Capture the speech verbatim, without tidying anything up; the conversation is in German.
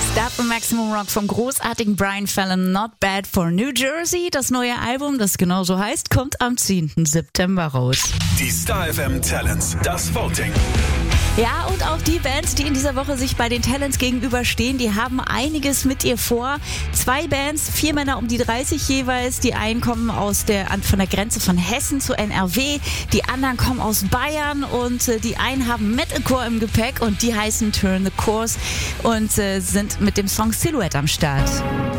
Stop Maximum Rock vom großartigen Brian Fallon, Not Bad for New Jersey. Das neue Album, das genauso heißt, kommt am zehnten September raus. Die Star F M Talents, das Voting. Ja, und auch die Bands, die in dieser Woche sich bei den Talents gegenüberstehen, die haben einiges mit ihr vor. Zwei Bands, vier Männer um die dreißig jeweils. Die einen kommen aus der, von der Grenze von Hessen zu N R W, die anderen kommen aus Bayern und äh, die einen haben Metalcore im Gepäck und die heißen Turn the Course und äh, sind mit dem Song Silhouette am Start.